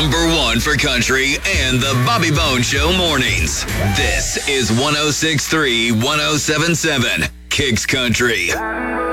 #1 for country and the Bobby Bones Show mornings. This is 106.3, 107.7 Kicks Country.